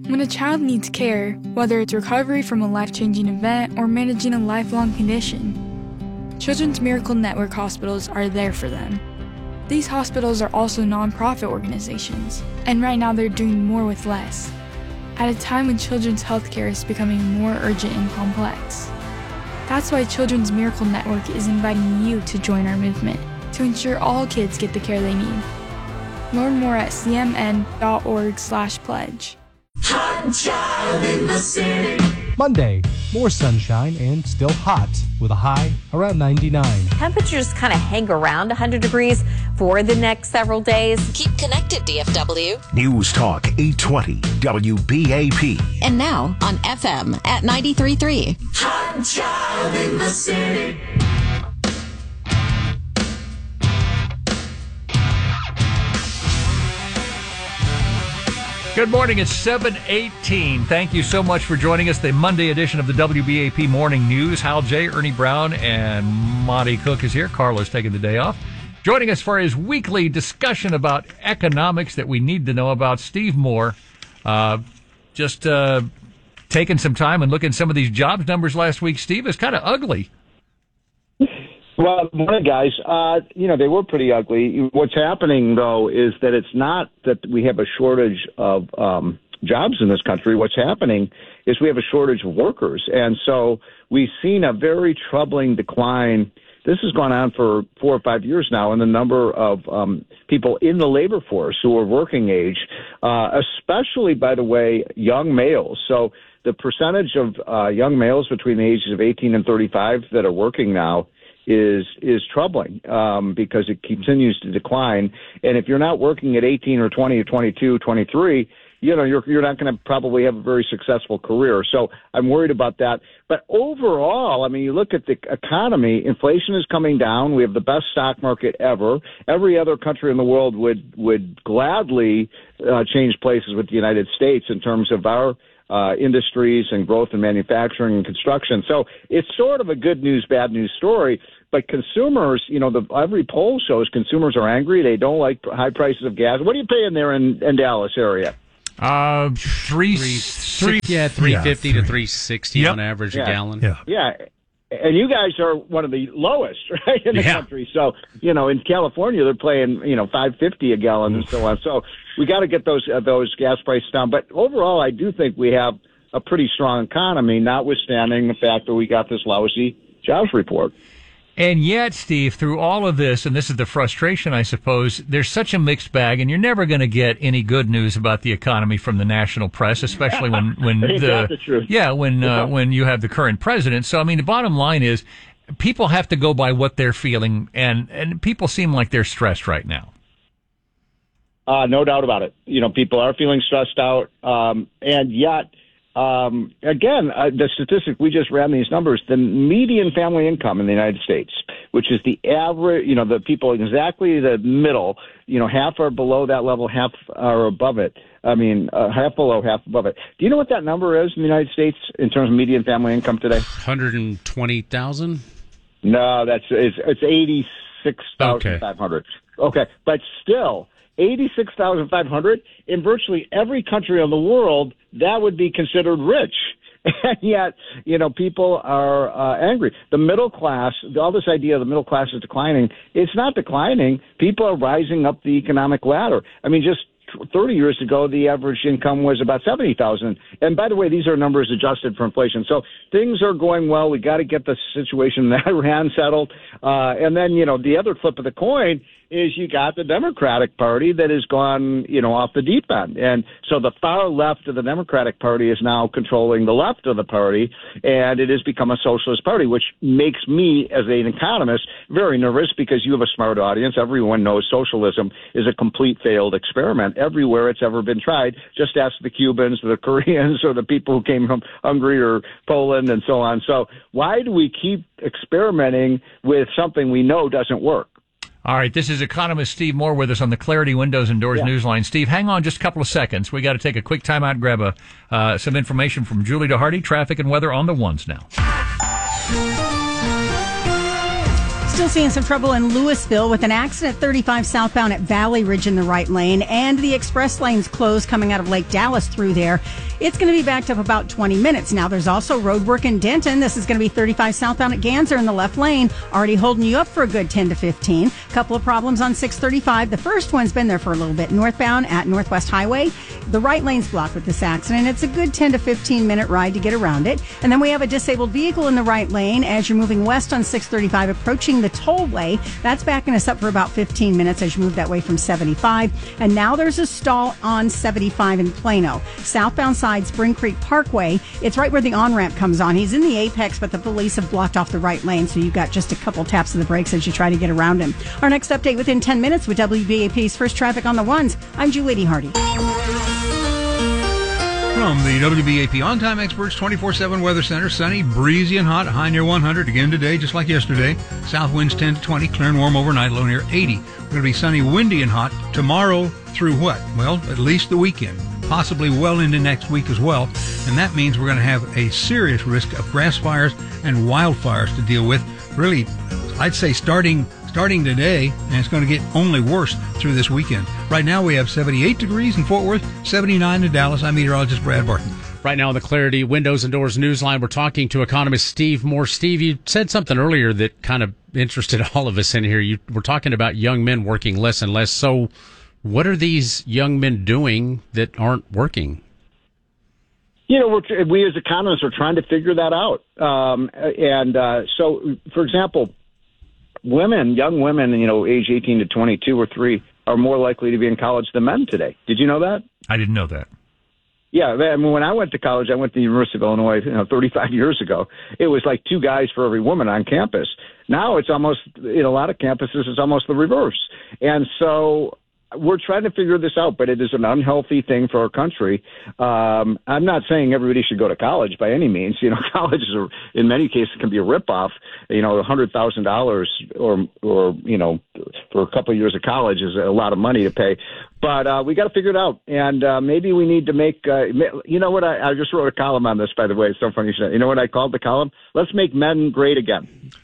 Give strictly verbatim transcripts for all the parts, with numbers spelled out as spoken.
When a child needs care, whether it's recovery from a life-changing event or managing a lifelong condition, Children's Miracle Network hospitals are there for them. These hospitals are also nonprofit organizations, and right now they're doing more with less, at a time when children's healthcare is becoming more urgent and complex. That's why Children's Miracle Network is inviting you to join our movement to ensure all kids get the care they need. Learn more at c m n dot org slash pledge. Hot child in the city. Monday, more sunshine and still hot with a high around ninety-nine. Temperatures kind of hang around one hundred degrees for the next several days. Keep connected, D F W. News Talk eight twenty W B A P. And now on F M at ninety-three point three. Hot child in the city. Good morning. It's seven eighteen. Thank you so much for joining us. The Monday edition of the W B A P Morning News. Hal J., Ernie Brown, and Monty Cook is here. Carla's taking the day off. Joining us for his weekly discussion about economics that we need to know about, Steve Moore. Uh, just uh, taking some time and looking at some of these jobs numbers last week. Steve, is kind of ugly. Well, morning, guys. Uh, you know, they were pretty ugly. What's happening, though, is that it's not that we have a shortage of um, jobs in this country. What's happening is we have a shortage of workers. And so we've seen a very troubling decline. This has gone on for four or five years now in the number of um, people in the labor force who are working age, uh, especially, by the way, young males. So the percentage of uh, young males between the ages of eighteen and thirty-five that are working now is is troubling um, because it continues to decline. And if you're not working at eighteen or twenty or twenty-two, twenty-three, you know, you're you're not going to probably have a very successful career. So I'm worried about that. But overall, I mean, you look at the economy, inflation is coming down. We have the best stock market ever. Every other country in the world would, would gladly uh, change places with the United States in terms of our Uh, industries and growth in manufacturing and construction. So it's sort of a good news, bad news story. But consumers, you know, the, every poll shows consumers are angry. They don't like high prices of gas. What are you paying there in, in Dallas area? Uh, three, three, three, yeah, three fifty yeah, to three sixty yep. on average yeah. a gallon. Yeah, yeah. And you guys are one of the lowest, right, in the yeah. country. So, you know, in California, they're playing, you know, five fifty a gallon and so on. So we got to get those uh, those gas prices down. But overall, I do think we have a pretty strong economy, notwithstanding the fact that we got this lousy jobs report. And yet, Steve, through all of this, and this is the frustration, I suppose, there's such a mixed bag, and you're never going to get any good news about the economy from the national press, especially when when Ain't the, that the truth? yeah when Yeah. Uh, when you have the current president. So, I mean, the bottom line is, people have to go by what they're feeling, and and people seem like they're stressed right now. Uh, no doubt about it. You know, people are feeling stressed out, um, and yet. Um, again, uh, the statistic, we just ran these numbers, the median family income in the United States, which is the average, you know, the people exactly the middle, you know, half are below that level, half are above it. I mean, uh, half below, half above it. Do you know what that number is in the United States in terms of median family income today? one hundred twenty thousand? No, that's, it's, it's eighty-six thousand five hundred. Okay. okay. But still, eighty-six thousand five hundred in virtually every country in the world, that would be considered rich. And yet, you know, people are uh, angry. The middle class, all this idea of the middle class is declining, it's not declining. People are rising up the economic ladder. I mean, just thirty years ago, the average income was about seventy thousand. And by the way, these are numbers adjusted for inflation. So things are going well. We got to get the situation in Iran settled. Uh, and then, you know, the other flip of the coin is you got the Democratic Party that has gone, you know, off the deep end. And so the far left of the Democratic Party is now controlling the left of the party, and it has become a socialist party, which makes me, as an economist, very nervous because you have a smart audience. Everyone knows socialism is a complete failed experiment everywhere it's ever been tried. Just ask the Cubans, the Koreans, or the people who came from Hungary or Poland and so on. So why do we keep experimenting with something we know doesn't work? All right, this is economist Steve Moore with us on the Clarity Windows and Doors yeah. Newsline. Steve, hang on just a couple of seconds. We got to take a quick time out and grab a, uh, some information from Julie DeHardy, traffic and weather on the ones now. Still seeing some trouble in Louisville with an accident thirty-five southbound at Valley Ridge in the right lane, and the express lanes closed coming out of Lake Dallas through there. It's going to be backed up about twenty minutes. Now there's also road work in Denton. This is going to be thirty-five southbound at Ganser in the left lane, already holding you up for a good ten to fifteen. Couple of problems on six thirty-five. The first one's been there for a little bit. Northbound at Northwest Highway, the right lane's blocked with this accident. It's a good ten to fifteen minute ride to get around it. And then we have a disabled vehicle in the right lane as you're moving west on six thirty-five, approaching the tollway. That's backing us up for about fifteen minutes as you move that way from seventy-five. And now there's a stall on seventy-five in Plano. Southbound side, Spring Creek Parkway. It's right where the on-ramp comes on. He's in the apex, but the police have blocked off the right lane, so you've got just a couple taps of the brakes as you try to get around him. Our next update within ten minutes with W B A P's First Traffic on the Ones. I'm Julie Hardy. From the W B A P On-Time Experts twenty-four seven Weather Center, sunny, breezy, and hot, high near one hundred again today, just like yesterday. South winds ten to twenty, clear and warm overnight, low near eighty. We're going to be sunny, windy, and hot tomorrow through what? Well, at least the weekend, possibly well into next week as well. And that means we're going to have a serious risk of grass fires and wildfires to deal with. Really, I'd say starting starting today, and it's going to get only worse through this weekend. Right now we have seventy-eight degrees in Fort Worth, seventy-nine in Dallas. I'm meteorologist Brad Barton. Right now on the Clarity Windows and Doors Newsline, we're talking to economist Steve Moore. Steve, you said something earlier that kind of interested all of us in here. You were talking about young men working less and less. So what are these young men doing that aren't working? You know, we're, we as economists are trying to figure that out. Um, and uh, so, for example, women, young women, you know, age eighteen to twenty-two or three, are more likely to be in college than men today. Did you know that? I didn't know that. Yeah, I mean, when I went to college, I went to the University of Illinois, you know, thirty-five years ago. It was like two guys for every woman on campus. Now it's almost, in a lot of campuses, it's almost the reverse. And so we're trying to figure this out, but it is an unhealthy thing for our country. Um, I'm not saying everybody should go to college by any means. You know, college is, a, in many cases, can be a ripoff. You know, one hundred thousand dollars or, or, you know, for a couple of years of college is a lot of money to pay. But uh, we got to figure it out, and uh, maybe we need to make. Uh, you know what? I, I just wrote a column on this, by the way. It's so funny you said. You know what I called the column? Let's make men great again.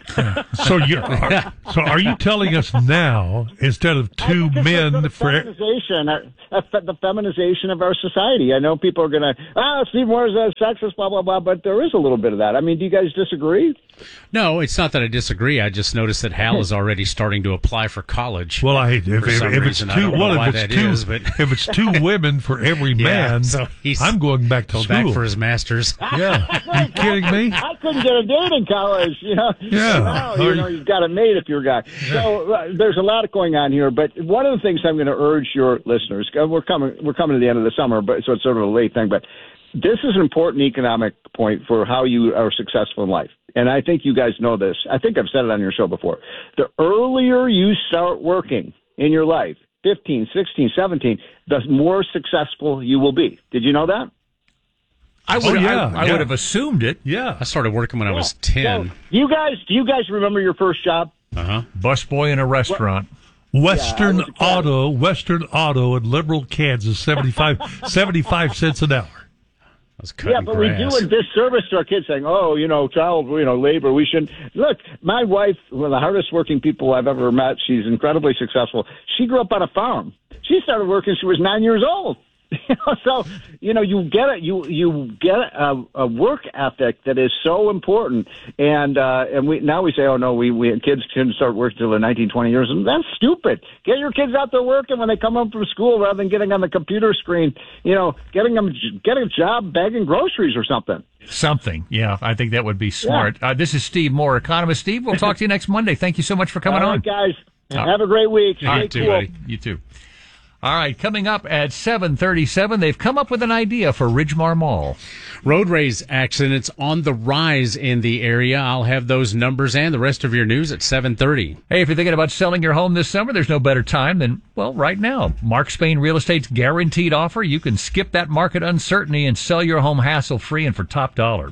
So you are, so are you telling us now, instead of two men the for feminization, uh, the feminization of our society? I know people are going to ah Steve Moore's a sexist, blah blah blah, but there is a little bit of that. I mean, do you guys disagree? No, it's not that I disagree. I just noticed that Hal is already starting to apply for college. Well, I if, if, some if reason. it's I two, don't know well, why if it's that two, is, but if it's two women for every Yeah, man, so he's I'm going back to go school. back for his master's. Yeah, are you kidding me? I couldn't get a date in college. You know, Yeah. Now, you know, you've got a mate if you're a guy. So uh, there's a lot going on here. But one of the things I'm going to urge your listeners, uh, we're coming, we're coming to the end of the summer, but so it's sort of a late thing. But this is an important economic point for how you are successful in life. And I think you guys know this. I think I've said it on your show before. The earlier you start working in your life, fifteen, sixteen, seventeen, the more successful you will be. Did you know that? I would, Oh, yeah, I, I yeah. would have assumed it. Yeah. I started working when I was ten. So, you guys, do you guys remember your first job? Uh-huh. Busboy in a restaurant. Western Yeah, I was a Auto, Western Auto in Liberal, Kansas, seventy-five, seventy-five cents an hour. I was cutting Yeah, but grass. we do a disservice to our kids saying, oh, you know, child, you know, labor, we shouldn't. Look, my wife, one of the hardest working people I've ever met, she's incredibly successful. She grew up on a farm. She started working, she was nine years old. You know, so, you know, you get it. You you get a, a work ethic that is so important, and uh, and we now we say, oh no, we, we kids shouldn't start working until they're nineteen, twenty years, and that's stupid. Get your kids out there working when they come home from school, rather than getting on the computer screen. You know, getting them getting a job bagging groceries or something. Something. Yeah, I think that would be smart. Yeah. Uh, this is Steve Moore, economist. Steve, we'll talk to you next Monday. Thank you so much for coming All on. right, guys. Oh. Have a great week. All right, Stay too, cool. buddy. You too. All right, coming up at seven thirty-seven, they've come up with an idea for Ridgemar Mall. Road rage accidents on the rise in the area. I'll have those numbers and the rest of your news at seven thirty. Hey, if you're thinking about selling your home this summer, there's no better time than, well, right now. Mark Spain Real Estate's guaranteed offer. You can skip that market uncertainty and sell your home hassle-free and for top dollar.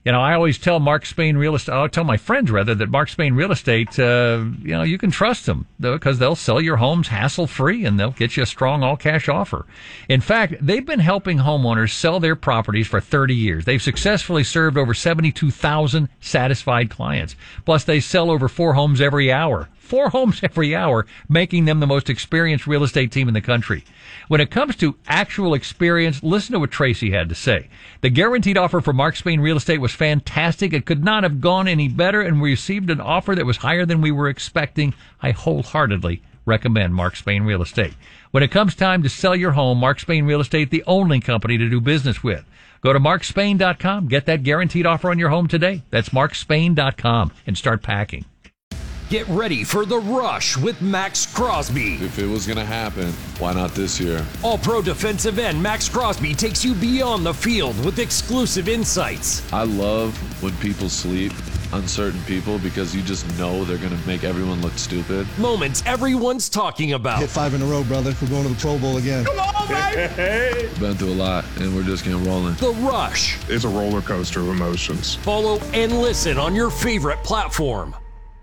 You know, I always tell Mark Spain Real Estate, I tell my friends rather, that Mark Spain Real Estate, uh, you know, you can trust them because they'll sell your homes hassle free and they'll get you a strong all cash offer. In fact, they've been helping homeowners sell their properties for thirty years. They've successfully served over seventy-two thousand satisfied clients. Plus, they sell over four homes every hour. Four homes every hour, making them the most experienced real estate team in the country. When it comes to actual experience, listen to what Tracy had to say. The guaranteed offer for Mark Spain Real Estate was fantastic. It could not have gone any better, and we received an offer that was higher than we were expecting. I wholeheartedly recommend Mark Spain Real Estate. When it comes time to sell your home, Mark Spain Real Estate, the only company to do business with. Go to mark spain dot com. Get that guaranteed offer on your home today. That's mark spain dot com and start packing. Get ready for The Rush with Max Crosby. If it was going to happen, why not this year? All-Pro defensive end Max Crosby takes you beyond the field with exclusive insights. I love when people sleep on certain people because you just know they're going to make everyone look stupid. Moments everyone's talking about. Hit five in a row, brother. We're going to the Pro Bowl again. Come on, baby! Been through a lot, and we're just getting rolling. The Rush. It's a roller coaster of emotions. Follow and listen on your favorite platform.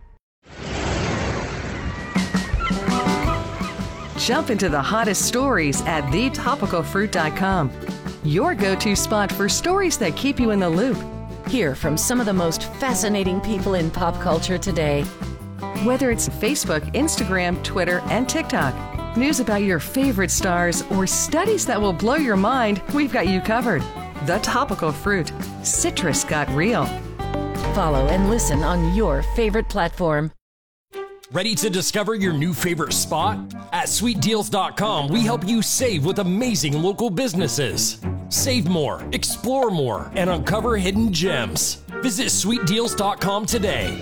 Jump into the hottest stories at the topical fruit dot com. Your go-to spot for stories that keep you in the loop. Hear from some of the most fascinating people in pop culture today. Whether it's Facebook, Instagram, Twitter, and TikTok, news about your favorite stars, or studies that will blow your mind, we've got you covered. The Topical Fruit. Citrus got real. Follow and listen on your favorite platform. Ready to discover your new favorite spot? At sweet deals dot com, we help you save with amazing local businesses. Save more, explore more, and uncover hidden gems. Visit sweet deals dot com today.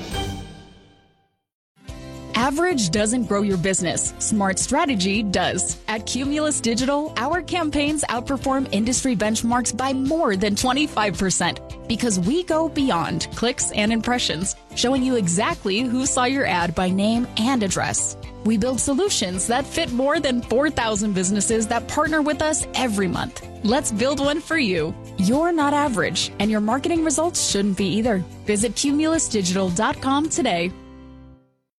Average doesn't grow your business. Smart strategy does. At Cumulus Digital, our campaigns outperform industry benchmarks by more than twenty-five percent because we go beyond clicks and impressions, showing you exactly who saw your ad by name and address. We build solutions that fit more than four thousand businesses that partner with us every month. Let's build one for you. You're not average, and your marketing results shouldn't be either. Visit cumulus digital dot com today.